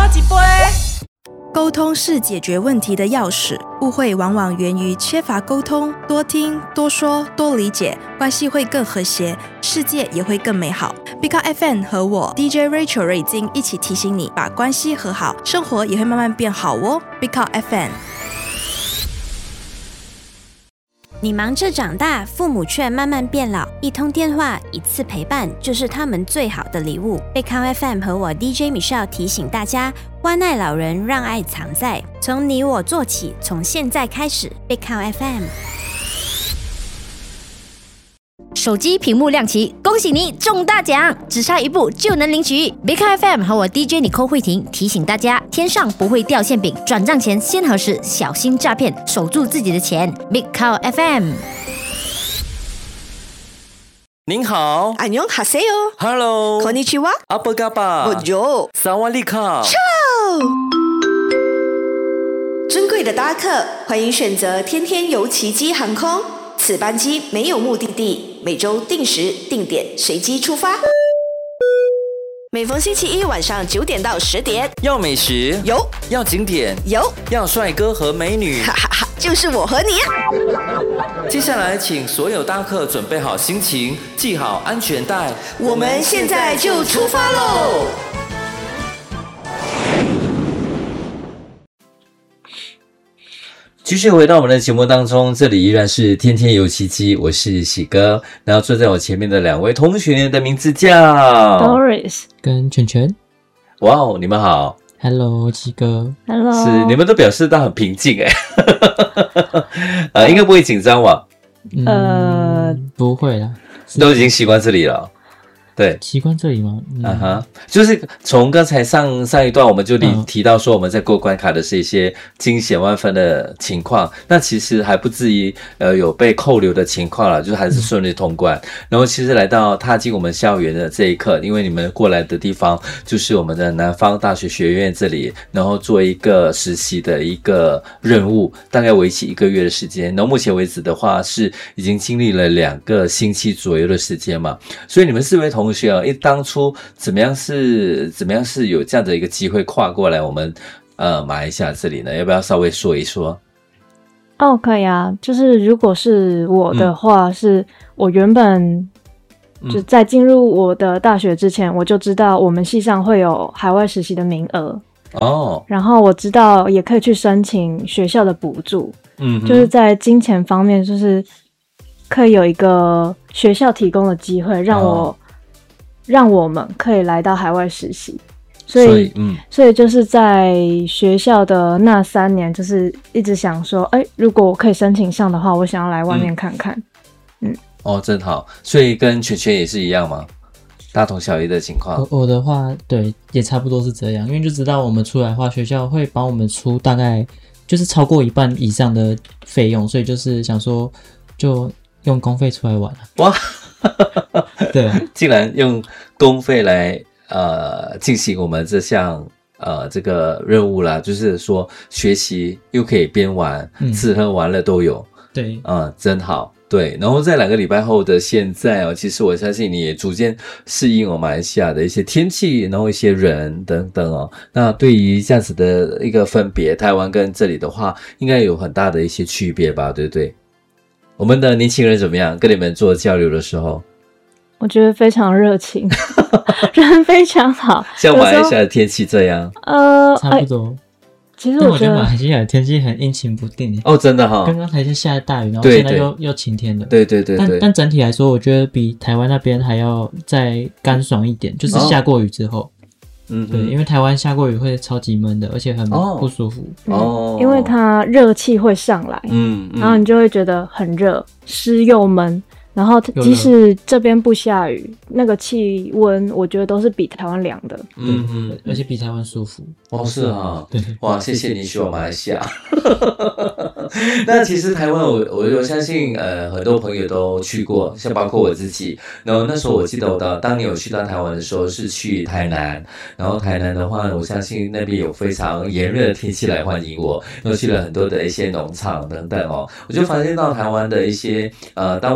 一杯。 沟通是解决问题的钥匙，误会往往源于缺乏沟通。多听、多说、多理解，关系会更和谐，世界也会更美好。Big Up FM 和我 DJ Rachel 瑞金一起提醒你，把关系和好，生活也会慢慢变好哦。Big Up FM。 你忙着长大，父母却慢慢变老，一通电话，一次陪伴，就是他们最好的礼物。贝康 FM 和我 DJ Michelle 提醒大家，关爱老人，让爱藏在，从你我做起，从现在开始。贝康 FM。 手机屏幕亮起，恭喜你中大奖，只差一步就能领取。Big FM 和我 DJ Nicole 慧婷提醒大家，天上不会掉馅饼，转账前先核实，小心诈骗，守住自己的钱。Big FM。 您好， 안녕하세요。 Hello， konnichiwa， apa kabar， Bonjour， Sawadee-ka。 尊贵的搭客，欢迎选择天天游奇迹航空。此班机没有目的地，每周定时定点随机出发。每逢星期一晚上9点到10点， 要美食有， 要景点有， 要帅哥和美女， 哈哈哈，就是我和你。 接下来请所有搭客准备好心情，系好安全带， 我们现在就出发喽！ 继续回到我们的节目当中，这里依然是天天游奇迹，我是喜哥，然后坐在我前面的两位同学的名字叫 Doris 跟全全。 哇哦，你们好。 Hello 喜哥。 Hello。 是，你们都表示到很平静应该不会紧张吧？ 不会啦， 都已经习惯这里了。对， 习惯这里吗？ 就是从刚才上一段我们就提到说我们在过关卡的是一些惊险万分的情况，那其实还不至于有被扣留的情况啦，就是还是顺利通关。然后其实来到踏进我们校园的这一刻，因为你们过来的地方就是我们的南方大学学院这里，然后做一个实习的一个任务，大概为期1个月的时间。然后目前为止的话是已经经历了2个星期左右的时间嘛，所以你们4位同学当初怎么样是有这样的一个机会跨过来我们马来西亚这里呢？要不要稍微说一说？ 可以啊，就是如果是我的话，是我原本就在进入我的大学之前，我就知道我们系上会有海外实习的名额然后我知道也可以去申请学校的补助，就是在金钱方面，就是可以有一个学校提供的机会，让我们可以来到海外实习，所以就是在学校的那3年，就是一直想说，如果我可以申请上的话，我想要来外面看看。 真好。所以跟全全也是一样吗？大同小异的情况？ 我的话，对，也差不多是这样，因为就知道我们出来的话，学校会帮我们出大概就是超过1半以上的费用，所以就是想说，就用公费出来玩。 哇！ 对， 竟然用公费来进行我们这项这个任务啦，就是说学习又可以边玩，吃喝玩乐都有。 对， 真好。对，然后在2个礼拜后的现在其实我相信你也逐渐适应马来西亚的一些天气，然后一些人等等那对于这样子的一个分别，台湾跟这里的话，应该有很大的一些区别吧，对不对？我们的年轻人怎么样？跟你们做交流的时候， 我觉得非常热情，人非常好。 像马来西亚的天气这样， 差不多。 其实我觉得马来西亚的天气很阴晴不定真的哈。 刚刚才是下大雨，然后现在又晴天的。 对。 但整体来说，我觉得比台湾那边还要再干爽一点，就是下过雨之后。对，因为台湾下过雨会超级闷的，而且很不舒服。 因为它热气会上来，然后你就会觉得很热，湿又闷。然后即使这边不下雨，那个气温我觉得都是比台湾凉的。 而且比台湾舒服。 是啊。 对， 哇，谢谢你喜欢马来西亚。那其实台湾我相信很多朋友都去过，像包括我自己。然后那时候我记得我当年有去到台湾的时候是去台南，然后台南的话我相信那边有非常炎热的天气来欢迎我，又去了很多的一些农场等等我就发现到台湾的一些当我在路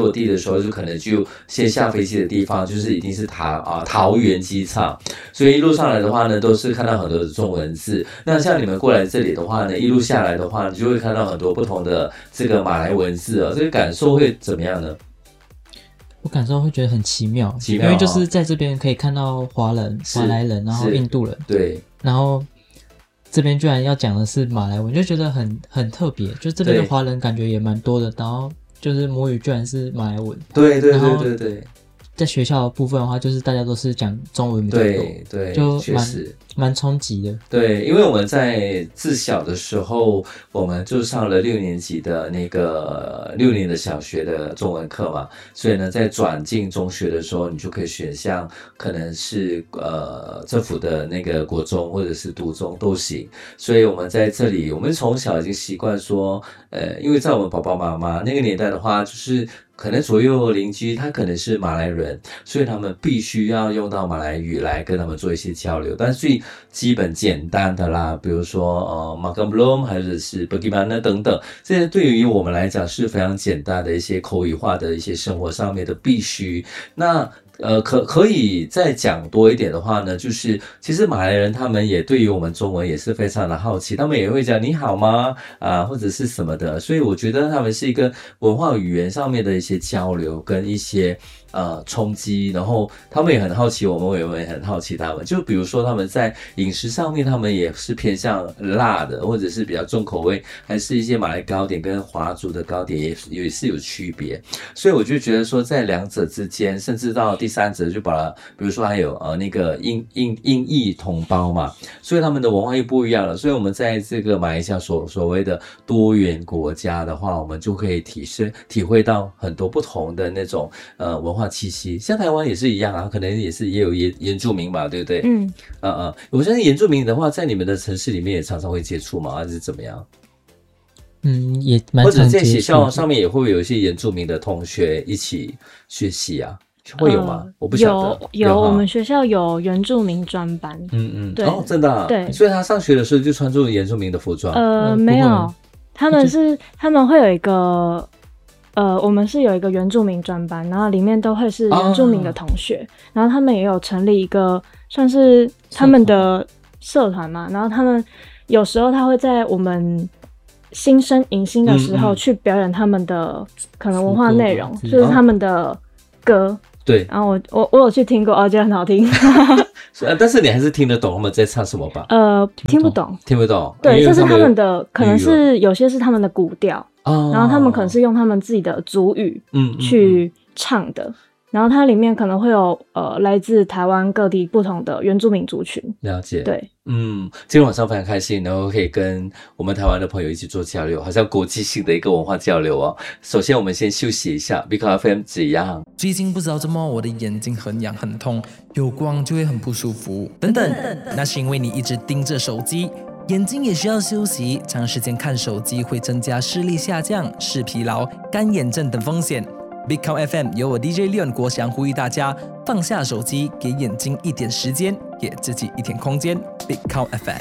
落地的时候，就可能就先下飞机的地方就是一定是桃园机场，所以一路上来的话呢，都是看到很多的中文字。那像你们过来这里的话呢，一路下来的话，你就会看到很多不同的这个马来文字这个感受会怎么样呢？ 我感受会觉得很奇妙，因为就是在这边可以看到华人、马来人，然后印度人， 对， 然后这边居然要讲的是马来文，就觉得很特别。就这边的华人感觉也蛮多的，然后就是母语居然是马来文， 对，在学校的部分的话，就是大家都是讲中文比较多， 对， 就蛮冲击的。 对，因为我们在自小的时候，我们就上了6年级的那个6年的小学的中文课嘛，所以呢，在转进中学的时候，你就可以选项可能是政府的那个国中或者是独中都行。所以我们在这里，我们从小已经习惯说，因为在我们爸爸妈妈那个年代的话，就是可能左右邻居他可能是马来人，所以他们必须要用到马来语来跟他们做一些交流。但最基本简单的啦，比如说makan belum还是 bagaimana 等等，这些对于我们来讲是非常简单的一些口语化的一些生活上面的必须。那可以再讲多一点的话呢，就是其实马来人他们也对于我们中文也是非常的好奇，他们也会讲你好吗或者是什么的，所以我觉得他们是一个文化语言上面的一些交流跟一些冲击，然后他们也很好奇我们也很好奇他们。就比如说他们在饮食上面，他们也是偏向辣的，或者是比较重口味，还是一些马来糕点跟华族的糕点也是有区别。所以我就觉得说，在两者之间，甚至到第三者就把它，比如说还有那个印裔同胞嘛，所以他们的文化又不一样了。所以我们在这个马来西亚所谓的多元国家的话，我们就可以体会到很多不同的那种文化气息。像台湾也是一样啊，可能也有原住民嘛，对不对？我相信原住民的话，在你们的城市里面也常常会接触嘛，还是怎么样？ 也蛮常接触的。 或者在学校上面也会有一些原住民的同学一起学习啊？会有吗？我不晓得。 有，我们学校有原住民专班。对， 真的对， 所以他上学的时候就穿着原住民的服装。 没有，他们会有一个我们是有一个原住民专班，然后里面都会是原住民的同学，然后他们也有成立一个算是他们的社团嘛，然后他们有时候他会在我们新生迎新的时候去表演他们的可能文化内容，就是他们的歌。 对， 然后我有去听过，觉得很好听。 但是你还是听得懂他们在唱什么吧？ 听不懂。 对， 这是他们的，可能是有些是他们的古调，然后他们可能是用他们自己的族语去唱的。然后它里面可能会有来自台湾各地不同的原住民族群。 了解。 对， 今天晚上非常开心，然后可以跟我们台湾的朋友一起做交流，好像国际性的一个文化交流哦。首先我们先休息一下 ，Big FM 怎样？ 最近不知道怎么我的眼睛很痒很痛，有光就会很不舒服。等等，那是因为你一直盯着手机。眼睛也需要休息，长时间看手机会增加视力下降、视疲劳、干眼症等风险。Big Count FM 由我 DJ Leon 国祥呼吁大家放下手机，给眼睛一点时间，给自己一点空间。Big Count FM。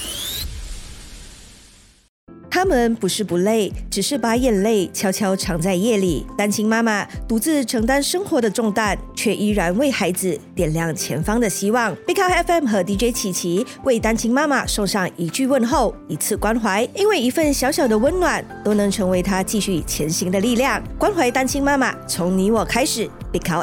他们不是不累，只是把眼泪悄悄藏在夜里。单亲妈妈独自承担生活的重担，却依然为孩子点亮前方的希望。Big Count FM 和 DJ 琪琪为单亲妈妈送上一句问候，一次关怀，因为一份小小的温暖，都能成为她继续前行的力量。关怀单亲妈妈，从你我开始。Big Count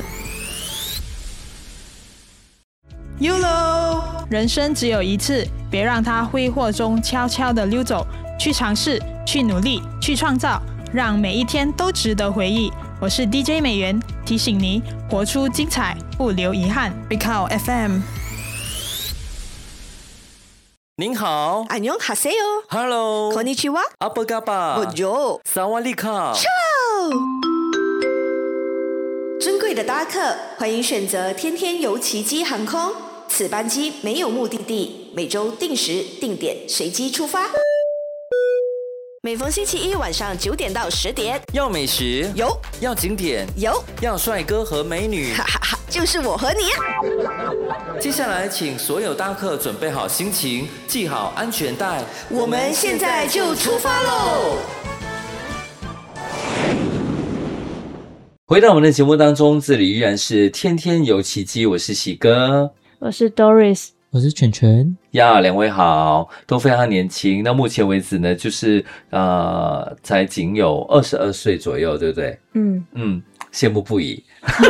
FM。YOLO， 人生只有一次，别让它挥霍中悄悄地溜走。去尝试，去努力，去创造，让每一天都值得回忆。我是 DJ 美元，提醒你活出精彩，不留遗憾。Big Count FM。 您好， 안녕하세요。 Hello， こんにちは。 apa kabar？ Bonjour。 萨瓦迪卡。 Ciao。尊贵的搭客，欢迎选择天天游奇迹航空。此班机没有目的地，每周定时定点随机出发。每逢星期一晚上9点到10点， 要美食有， 要景点有， 要帅哥和美女， 哈哈哈，就是我和你。 接下来，请所有搭客准备好心情，系好安全带， 我们现在就出发喽！ 回到我们的节目当中，这里依然是天天有奇迹，我是喜哥， 我是 Doris， 我是全全呀，两位好，都非常年轻。那目前为止呢，就是才仅有22岁左右，对不对？羡慕不已。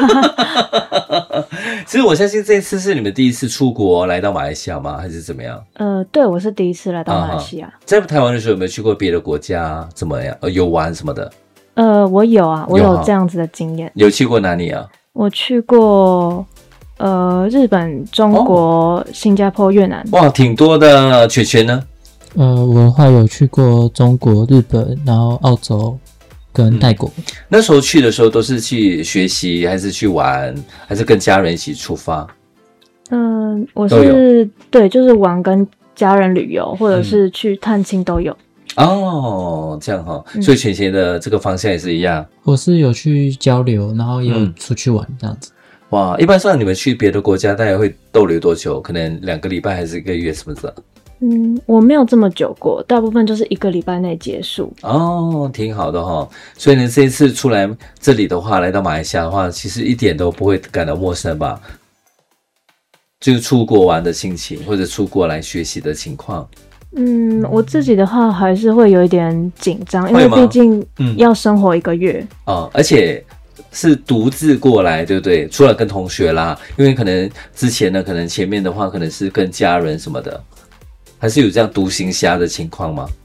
其实我相信这一次是你们第一次出国来到马来西亚吗？还是怎么样？ 对，我是第一次来到马来西亚。 在台湾的时候有没有去过别的国家？怎么样？游玩什么的？ 我有啊，我有这样子的经验。 有去过哪里啊？ 我去过日本、中国、新加坡、越南。 哇，挺多的。全全呢？ 我的话有去过中国、日本，然后澳洲跟泰国。 那时候去的时候都是去学习，还是去玩，还是跟家人一起出发？ 我是对，就是玩跟家人旅游，或者是去探亲都有。 哦，这样哈，所以全全的这个方向也是一样。 我是有去交流，然后也有出去玩这样子。 哇，一般上你们去别的国家大概会逗留多久？可能2个礼拜还是1个月什么的？ 我没有这么久过，大部分就是1个礼拜内结束。 哦，挺好的哈。所以呢，这一次出来这里的话，来到马来西亚的话，其实一点都不会感到陌生吧？就出国玩的心情，或者出国来学习的情况。 我自己的话还是会有一点紧张，因为毕竟要生活1个月。 而且是独自过来，对不对？除了跟同学啦，因为可能之前呢，可能前面的话可能是跟家人什么的，还是有这样独行侠的情况吗？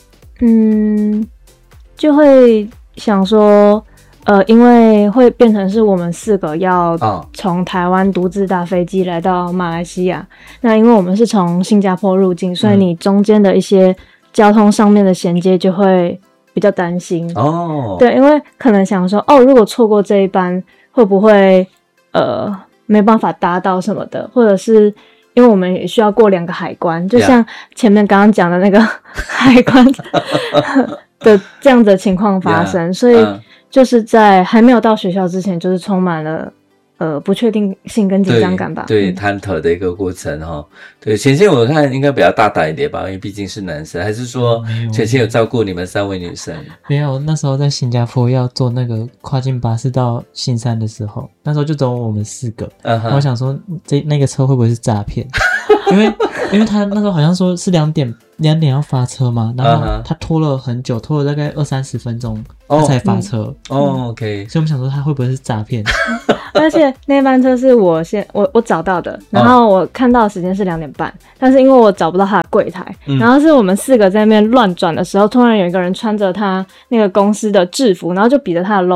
就会想说，因为会变成是我们4个要从台湾独自搭飞机来到马来西亚。那因为我们是从新加坡入境，所以你中间的一些交通上面的衔接就会比较担心。对，因为可能想说，如果错过这一班，会不会没办法搭到什么的，或者是因为我们也需要过2个海关，就像前面刚刚讲的那个海关的这样子的情况发生，所以就是在还没有到学校之前，就是充满了不确定性跟紧张感吧。 对，忐忑的一个过程哈。对，全全我看应该比较大胆一点吧，因为毕竟是男生，还是说全全有照顾你们3位女生？ 没有，那时候在新加坡要坐那个跨境巴士到新山的时候，那时候就只有我们4个。我想说那个车会不会是诈骗？因为他那时候好像说是2点要发车嘛，然后他拖了很久，拖了大概20-30分钟他才发车。 OK， 所以我们想说他会不会是诈骗？ 而且那班车是我找到的，然后我看到的时间是2点半，但是因为我找不到他的柜台，然后是我们4个在那边乱转的时候，突然有一个人穿着他那个公司的制服，然后就比着他的 logo。